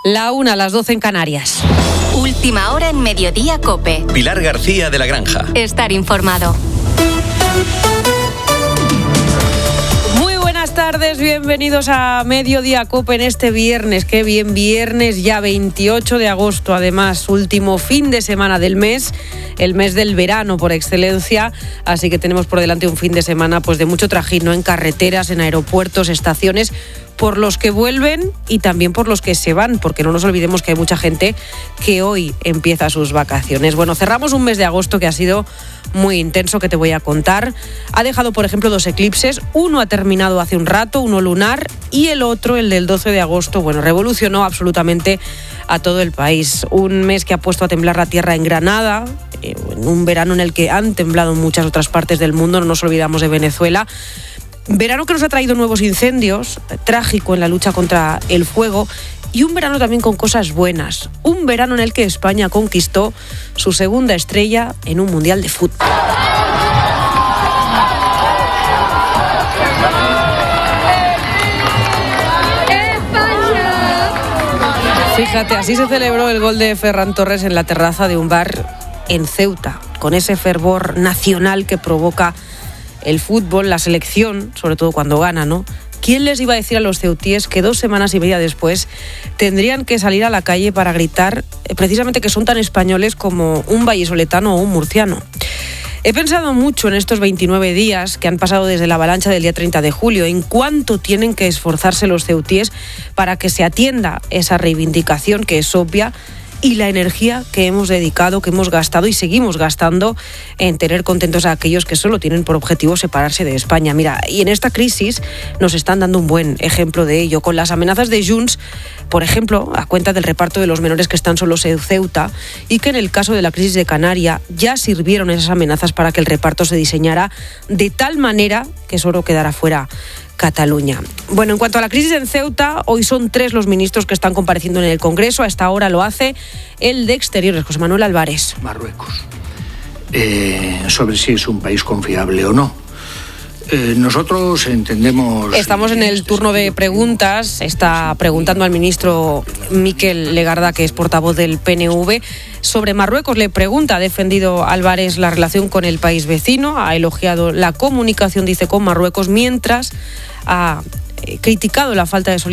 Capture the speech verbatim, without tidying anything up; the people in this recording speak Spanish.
La una, a las doce en Canarias. Última hora en Mediodía COPE. Pilar García de la Granja. Estar informado. Buenas tardes, bienvenidos a Mediodía COPE en este viernes. Qué bien, viernes ya veintiocho de agosto, además, último fin de semana del mes, el mes del verano por excelencia, así que tenemos por delante un fin de semana pues de mucho trajín, ¿no? En carreteras, en aeropuertos, estaciones, por los que vuelven y también por los que se van, porque no nos olvidemos que hay mucha gente que hoy empieza sus vacaciones. Bueno, cerramos un mes de agosto que ha sido muy intenso, que te voy a contar. Ha dejado, por ejemplo, dos eclipses. Uno ha terminado hace un rato, uno lunar, y el otro, el del doce de agosto, bueno, revolucionó absolutamente a todo el país. Un mes que ha puesto a temblar la tierra en Granada, en un verano en el que han temblado en muchas otras partes del mundo, no nos olvidamos de Venezuela. Verano que nos ha traído nuevos incendios, trágico en la lucha contra el fuego, y un verano también con cosas buenas. Un verano en el que España conquistó su segunda estrella en un mundial de fútbol. Fíjate, así se celebró el gol de Ferran Torres en la terraza de un bar en Ceuta, con ese fervor nacional que provoca el fútbol, la selección, sobre todo cuando gana, ¿no? ¿Quién les iba a decir a los ceutíes que dos semanas y media después tendrían que salir a la calle para gritar eh, precisamente que son tan españoles como un vallisoletano o un murciano? He pensado mucho en estos veintinueve días que han pasado desde la avalancha del día treinta de julio, en cuánto tienen que esforzarse los ceutíes para que se atienda esa reivindicación que es obvia, y la energía que hemos dedicado, que hemos gastado y seguimos gastando en tener contentos a aquellos que solo tienen por objetivo separarse de España. Mira, y en esta crisis nos están dando un buen ejemplo de ello, con las amenazas de Junts, por ejemplo, a cuenta del reparto de los menores que están solos en Ceuta, y que en el caso de la crisis de Canarias ya sirvieron esas amenazas para que el reparto se diseñara de tal manera que solo quedara fuera Cataluña. Bueno, en cuanto a la crisis en Ceuta, hoy son tres los ministros que están compareciendo en el Congreso. A esta hora lo hace el de Exteriores, José Manuel Álvarez. Marruecos, eh, sobre si es un país confiable o no. Eh, nosotros entendemos... Estamos en el turno de preguntas. Está preguntando al ministro Miquel Legarda, que es portavoz del P N V, sobre Marruecos. Le pregunta, ha defendido Álvarez la relación con el país vecino, ha elogiado la comunicación, dice, con Marruecos, mientras ha criticado la falta de solidaridad